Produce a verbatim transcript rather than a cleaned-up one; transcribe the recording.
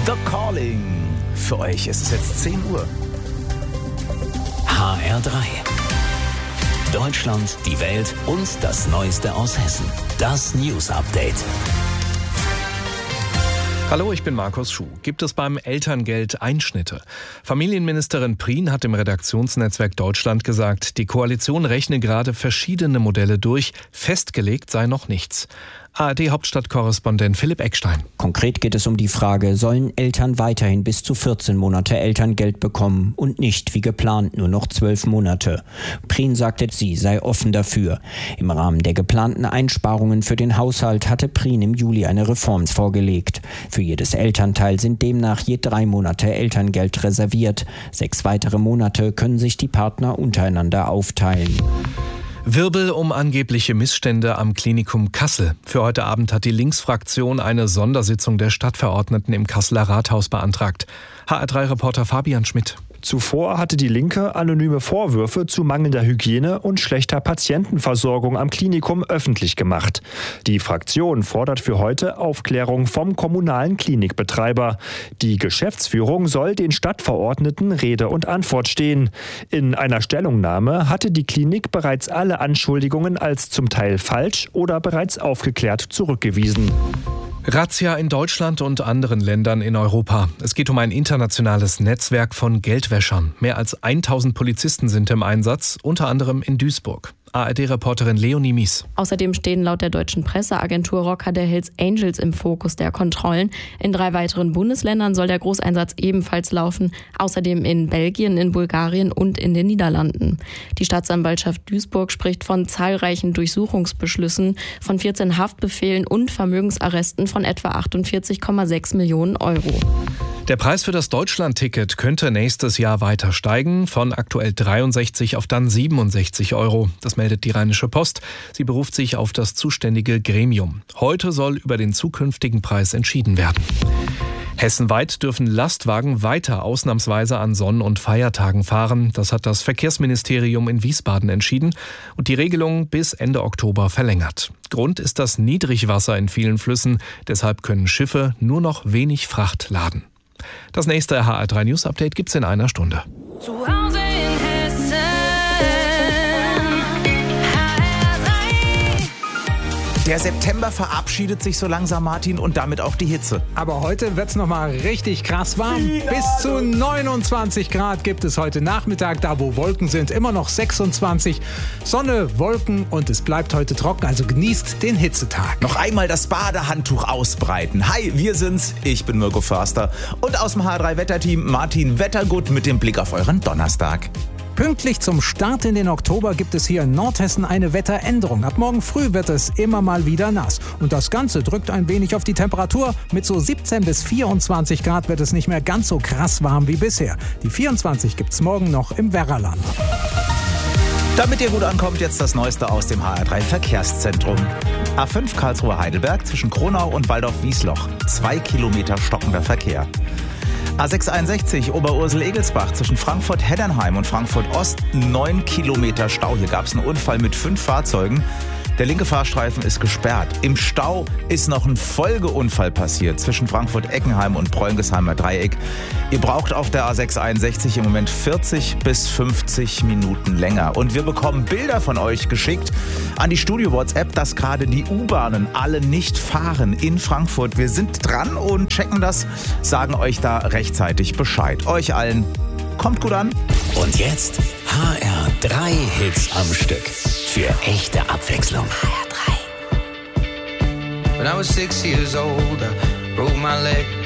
The Calling. Für euch ist es jetzt zehn Uhr. H R drei. Deutschland, die Welt und das Neueste aus Hessen. Das News Update. Hallo, ich bin Markus Schuh. Gibt es beim Elterngeld Einschnitte? Familienministerin Prien hat im Redaktionsnetzwerk Deutschland gesagt, die Koalition rechne gerade verschiedene Modelle durch. Festgelegt sei noch nichts. A R D-Hauptstadtkorrespondent Philipp Eckstein. Konkret geht es um die Frage, sollen Eltern weiterhin bis zu vierzehn Monate Elterngeld bekommen und nicht wie geplant nur noch zwölf Monate. Prien sagte, sie sei offen dafür. Im Rahmen der geplanten Einsparungen für den Haushalt hatte Prien im Juli eine Reform vorgelegt. Für jedes Elternteil sind demnach je drei Monate Elterngeld reserviert. Sechs weitere Monate können sich die Partner untereinander aufteilen. Wirbel um angebliche Missstände am Klinikum Kassel. Für heute Abend hat die Linksfraktion eine Sondersitzung der Stadtverordneten im Kasseler Rathaus beantragt. H R drei Reporter Fabian Schmidt. Zuvor hatte die Linke anonyme Vorwürfe zu mangelnder Hygiene und schlechter Patientenversorgung am Klinikum öffentlich gemacht. Die Fraktion fordert für heute Aufklärung vom kommunalen Klinikbetreiber. Die Geschäftsführung soll den Stadtverordneten Rede und Antwort stehen. In einer Stellungnahme hatte die Klinik bereits alle Anschuldigungen als zum Teil falsch oder bereits aufgeklärt zurückgewiesen. Razzia in Deutschland und anderen Ländern in Europa. Es geht um ein internationales Netzwerk von Geldwäschern. Mehr als tausend Polizisten sind im Einsatz, unter anderem in Duisburg. A R D-Reporterin Leonie Mies. Außerdem stehen laut der deutschen Presseagentur Rocker der Hells Angels im Fokus der Kontrollen. In drei weiteren Bundesländern soll der Großeinsatz ebenfalls laufen. Außerdem in Belgien, in Bulgarien und in den Niederlanden. Die Staatsanwaltschaft Duisburg spricht von zahlreichen Durchsuchungsbeschlüssen, von vierzehn Haftbefehlen und Vermögensarresten von etwa achtundvierzig Komma sechs Millionen Euro. Der Preis für das Deutschland-Ticket könnte nächstes Jahr weiter steigen, von aktuell dreiundsechzig auf dann siebenundsechzig Euro. Das meldet die Rheinische Post. Sie beruft sich auf das zuständige Gremium. Heute soll über den zukünftigen Preis entschieden werden. Hessenweit dürfen Lastwagen weiter ausnahmsweise an Sonn- und Feiertagen fahren. Das hat das Verkehrsministerium in Wiesbaden entschieden und die Regelung bis Ende Oktober verlängert. Grund ist das Niedrigwasser in vielen Flüssen. Deshalb können Schiffe nur noch wenig Fracht laden. Das nächste H R drei News Update gibt's in einer Stunde. Zu Hause in Hessen. H R drei. Der September verabschiedet sich so langsam, Martin, und damit auch die Hitze. Aber heute wird's noch mal richtig krass warm. Bis zu neunundzwanzig Grad gibt es heute Nachmittag. Da, wo Wolken sind, immer noch sechsundzwanzig. Sonne, Wolken und es bleibt heute trocken. Also genießt den Hitzetag. Noch einmal das Badehandtuch ausbreiten. Hi, wir sind's. Ich bin Mirko Förster. Und aus dem H R drei Wetterteam Martin Wettergut mit dem Blick auf euren Donnerstag. Pünktlich zum Start in den Oktober gibt es hier in Nordhessen eine Wetteränderung. Ab morgen früh wird es immer mal wieder nass. Und das Ganze drückt ein wenig auf die Temperatur. Mit so siebzehn bis vierundzwanzig Grad wird es nicht mehr ganz so krass warm wie bisher. Die vierundzwanzig gibt es morgen noch im Werraland. Damit ihr gut ankommt, jetzt das Neueste aus dem H R drei Verkehrszentrum. A fünf Karlsruhe-Heidelberg zwischen Kronau und Waldorf-Wiesloch. Zwei Kilometer stockender Verkehr. A sechs einundsechzig Oberursel-Egelsbach zwischen Frankfurt-Heddernheim und Frankfurt-Ost. Neun Kilometer Stau. Hier gab es einen Unfall mit fünf Fahrzeugen. Der linke Fahrstreifen ist gesperrt. Im Stau ist noch ein Folgeunfall passiert zwischen Frankfurt-Eckenheim und Preungesheimer Dreieck. Ihr braucht auf der A sechs einundsechzig im Moment vierzig bis fünfzig Minuten länger. Und wir bekommen Bilder von euch geschickt an die Studio-WhatsApp, dass gerade die U-Bahnen alle nicht fahren in Frankfurt. Wir sind dran und checken das, sagen euch da rechtzeitig Bescheid. Euch allen kommt gut an. Und jetzt H R drei Hits am Stück. Für echte Abwechslung. H R drei. When I was six years old, I broke my leg.